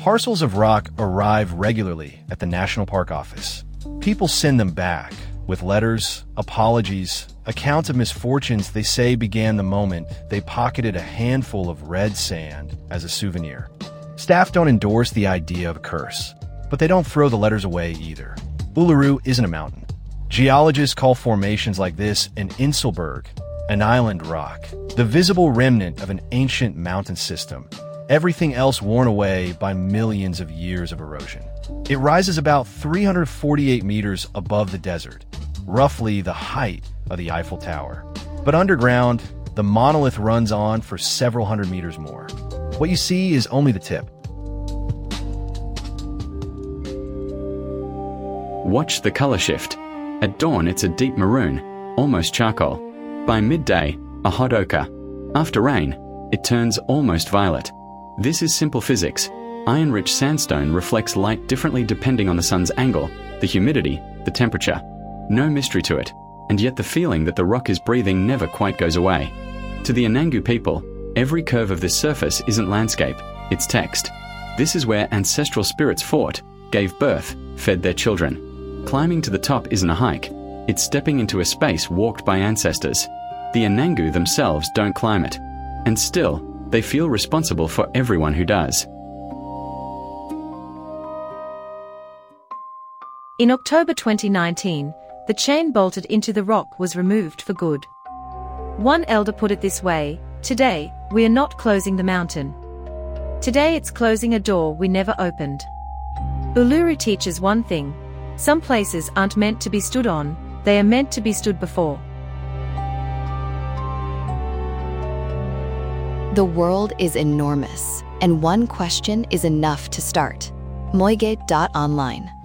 Parcels of rock arrive regularly at the National Park Office. People send them back with letters, apologies, accounts of misfortunes they say began the moment they pocketed a handful of red sand as a souvenir. Staff don't endorse the idea of a curse, but they don't throw the letters away either. Uluru isn't a mountain. Geologists call formations like this an Inselberg, an island rock, the visible remnant of an ancient mountain system, everything else worn away by millions of years of erosion. It rises about 348 meters above the desert, roughly the height of the Eiffel Tower. But underground, the monolith runs on for several hundred meters more. What you see is only the tip. Watch the color shift. At dawn, it's a deep maroon, almost charcoal. By midday, a hot ochre. After rain, it turns almost violet. This is simple physics. Iron-rich sandstone reflects light differently depending on the sun's angle, the humidity, the temperature. No mystery to it, and yet the feeling that the rock is breathing never quite goes away. To the Anangu people, every curve of this surface isn't landscape, it's text. This is where ancestral spirits fought, gave birth, fed their children. Climbing to the top isn't a hike, it's stepping into a space walked by ancestors. The Anangu themselves don't climb it, and still, they feel responsible for everyone who does. In October 2019, the chain bolted into the rock was removed for good. One elder put it this way: "Today, we are not closing the mountain. Today it's closing a door we never opened." Uluru teaches one thing: some places aren't meant to be stood on, they are meant to be stood before. The world is enormous, and one question is enough to start. Moige.online